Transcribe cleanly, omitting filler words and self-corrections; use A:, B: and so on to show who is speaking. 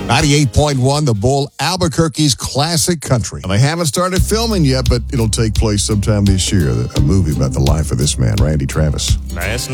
A: 98.1 The Bull, Albuquerque's classic country. They haven't started filming yet, but it'll take place sometime this year. A movie about the life of this man, Randy Travis.
B: Last